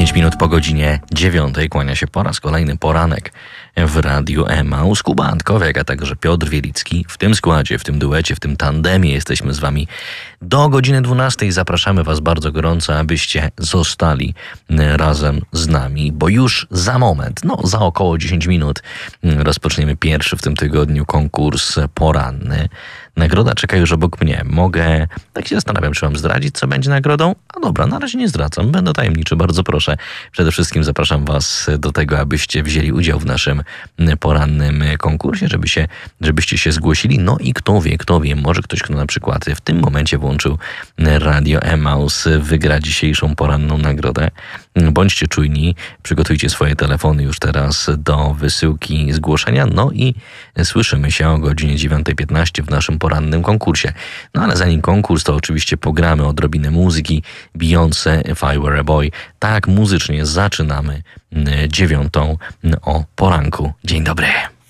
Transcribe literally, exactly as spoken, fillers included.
Pięć minut po godzinie dziewiątej kłania się po raz kolejny poranek w Radiu Emaus. Kuba Antkowiak, a także Piotr Wielicki. W tym składzie, w tym duecie, w tym tandemie jesteśmy z wami do godziny dwunastej. Zapraszamy was bardzo gorąco, abyście zostali razem z nami, bo już za moment, no za około dziesięć minut rozpoczniemy pierwszy w tym tygodniu konkurs poranny. Nagroda czeka już obok mnie. Mogę, tak się zastanawiam, czy mam zdradzić, co będzie nagrodą? A dobra, na razie nie zdradzam. Będę tajemniczy, bardzo proszę. Przede wszystkim zapraszam was do tego, abyście wzięli udział w naszym porannym konkursie, żeby się, żebyście się zgłosili. No i kto wie, kto wie, może ktoś, kto na przykład w tym momencie włączył Radio Emaus, wygra dzisiejszą poranną nagrodę. Bądźcie czujni, przygotujcie swoje telefony już teraz do wysyłki zgłoszenia. No i słyszymy się o godzinie dziewiątej piętnaście w naszym porannym konkursie. No ale zanim konkurs, to oczywiście pogramy odrobinę muzyki. Beyoncé, If I Were a Boy. Tak muzycznie zaczynamy dziewiątą o poranku. Dzień dobry.